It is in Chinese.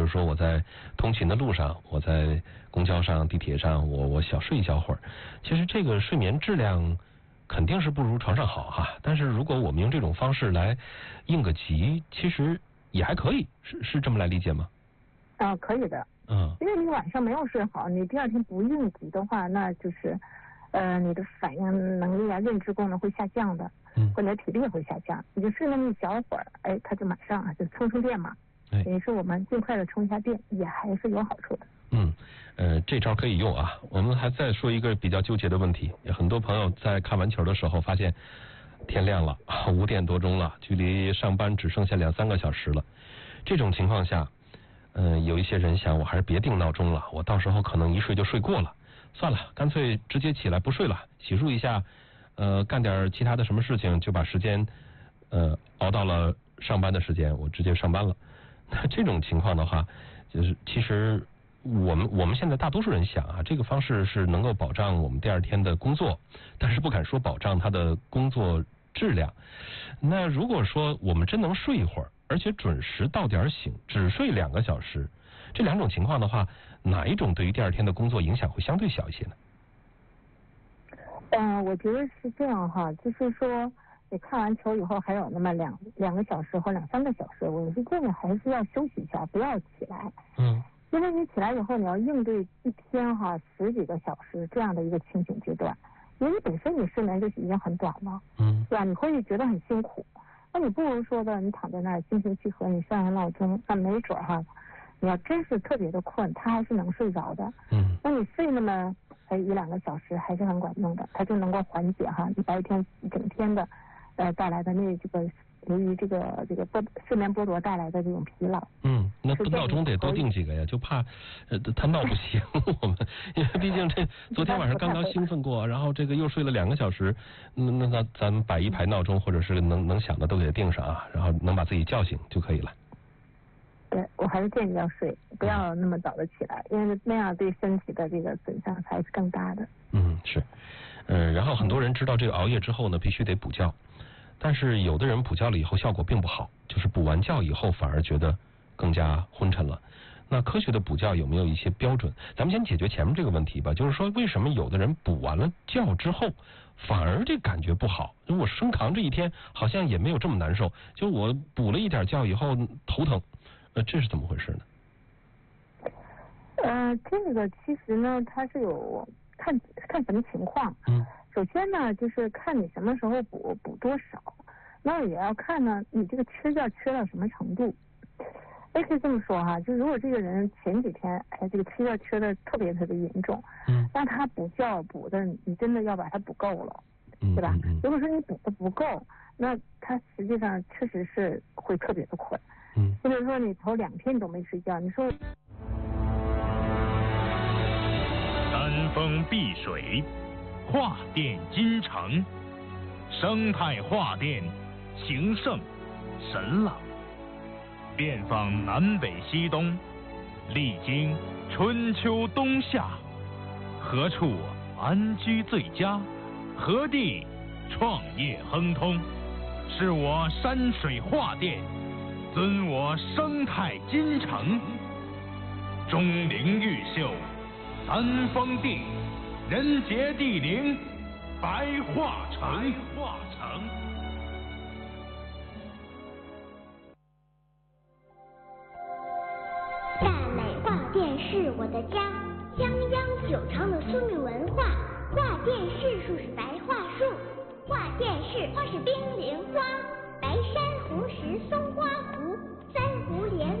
者说我在通勤的路上，我在公交上、地铁上，我小睡一小会儿。其实这个睡眠质量肯定是不如床上好哈，但是如果我们用这种方式来应个急，其实也还可以，是这么来理解吗？ 可以的。因为你晚上没有睡好，你第二天不应急的话，那就是你的反应能力啊、认知功能会下降的，或者体力也会下降。你就睡那么一小会儿，它就马上就充电嘛。等于是我们尽快的充一下电，也还是有好处的。 这招可以用啊。我们还再说一个比较纠结的问题，很多朋友在看完球的时候发现天亮了，5点多钟了，距离上班只剩下2-3个小时了。这种情况下，有一些人想，我还是别定闹钟了，我到时候可能一睡就睡过了，算了，干脆直接起来不睡了，洗漱一下，干点其他的什么事情，就把时间熬到了上班的时间，我直接上班了。那这种情况的话，就是其实我们现在大多数人想啊，这个方式是能够保障我们第二天的工作，但是不敢说保障他的工作质量。那如果说我们真能睡一会儿，而且准时到点醒，只睡2个小时，这2种情况的话，哪一种对于第二天的工作影响会相对小一些呢？ 我觉得是这样哈，就是说你看完球以后还有那么两个小时或2-3个小时，我是建议还是要休息一下，不要起来。因为你起来以后，你要应对一天10几个小时这样的一个清醒阶段，因为本身你睡眠就已经很短了，对吧？你会觉得很辛苦。那你不如说的，你躺在那儿心平气和，你上个闹钟，那没准你要真是特别的困，他还是能睡着的。那你睡那么1-2个小时还是很管用的，它就能够缓解你白天一整天的带来的由于这个睡眠剥夺带来的这种疲劳。 那闹钟得多定几个呀，就怕他闹不醒我们，因为毕竟这昨天晚上刚刚兴奋过，然后这个又睡了2个小时，那咱们摆一排闹钟，或者是能响的都给定上啊，然后能把自己叫醒就可以了。 对，我还是建议要睡，不要那么早的起来，因为那样对身体的这个损伤才是更大的。 是，然后很多人知道这个熬夜之后呢，必须得补觉，但是有的人补觉了以后效果并不好，就是补完觉以后反而觉得更加昏沉了。那科学的补觉有没有一些标准？咱们先解决前面这个问题吧，就是说为什么有的人补完了觉之后反而这感觉不好？就我生扛这一天好像也没有这么难受，就我补了一点觉以后头疼，这是怎么回事呢？ 这个其实呢，它是有看什么情况。首先呢，就是看你什么时候补多少，那也要看呢你这个缺觉缺到什么程度。可以这么说就如果这个人前几天这个缺觉缺的特别特别严重，那他补觉补的你真的要把它补够了，对吧？如果说你补的不够，那他实际上确实是会特别的困。或者说你头2天都没睡觉，你说山峰碧水，画电金城，生态画电情圣神朗，遍访南北西东，历经春秋冬夏，何处安居最佳？何地创业亨通？是我山水画电，尊我生态金城。钟灵毓秀，三峰地，人杰地灵，白桦城。 大美画电是我的家，泱泱久长的生命文化。画电是树是白桦树，画电是花是冰莲花，白珊瑚石松花湖，珊瑚莲